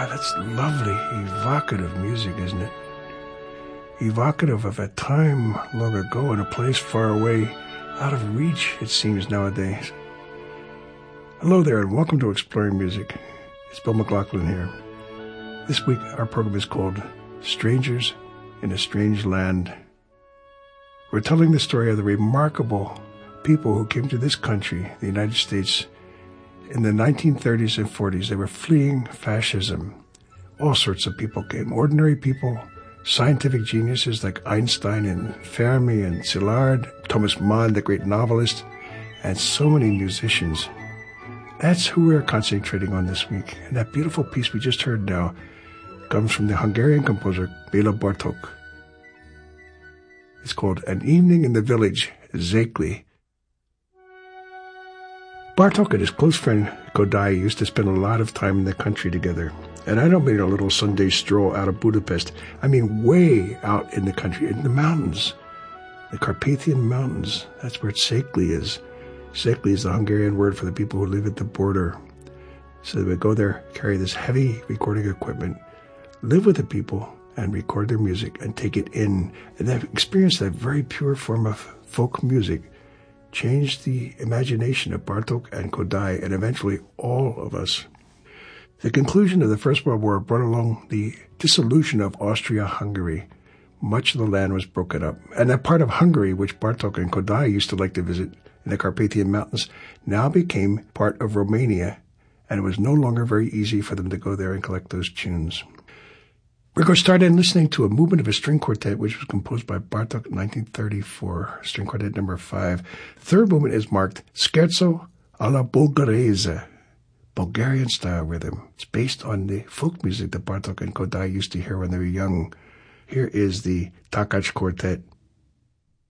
That's lovely, evocative music, isn't it? Evocative of a time long ago in a place far away, out of reach, it seems nowadays. Hello there, and welcome to Exploring Music. It's Bill McLaughlin here. This week, our program is called Strangers in a Strange Land. We're telling the story of the remarkable people who came to this country, the United States, in the 1930s and 40s. They were fleeing fascism. All sorts of people came. Ordinary people, scientific geniuses like Einstein and Fermi and Szilard, Thomas Mann, the great novelist, and so many musicians. That's who we're concentrating on this week. And that beautiful piece we just heard now comes from the Hungarian composer Béla Bartók. It's called An Evening in the Village, Zékely. Bartók and his close friend Kodály used to spend a lot of time in the country together. And I don't mean a little Sunday stroll out of Budapest. I mean way out in the country, in the mountains, the Carpathian Mountains. That's where Zékely is. Zékely is the Hungarian word for the people who live at the border. So they would go there, carry this heavy recording equipment, live with the people, and record their music and take it in. And they've experienced that very pure form of folk music, changed the imagination of Bartók and Kodály, and eventually all of us. The conclusion of the First World War brought along the dissolution of Austria-Hungary. Much of the land was broken up. And that part of Hungary, which Bartók and Kodály used to like to visit in the Carpathian Mountains, now became part of Romania, and it was no longer very easy for them to go there and collect those tunes. We're going to start in listening to a movement of a string quartet, which was composed by Bartók in 1934, string quartet number 5. The third movement is marked Scherzo alla Bulgarese, Bulgarian-style rhythm. It's based on the folk music that Bartók and Kodály used to hear when they were young. Here is the Takács Quartet